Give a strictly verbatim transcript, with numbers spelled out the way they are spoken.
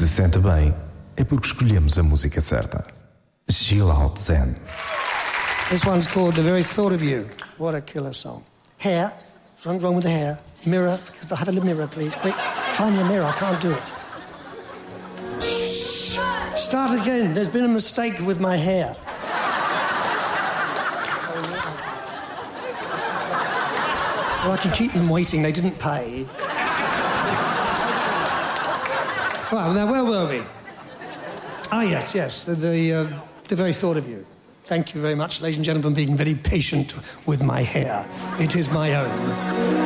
se sente bem, é porque escolhemos a música certa. Chill Out Zen. This one's called The Very Thought of You. What a killer song. Hair. Something wrong with the hair. Mirror. Have a mirror, please. Quick. Find your mirror. I can't do it. Shh. Start again. There's been a mistake with my hair. Well, I can keep them waiting. They didn't pay. Well, now, where were we? Ah, yes, yes. The, the, uh, the Very Thought of You. Thank you very much, ladies and gentlemen, for being very patient with my hair. It is my own.